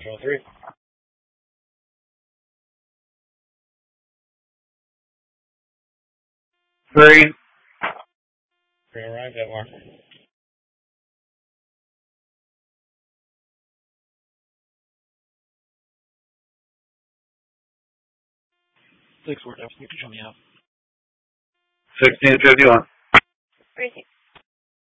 Control 3. 3. Green right, get more. 6 word, you can show me out. 1651. 36.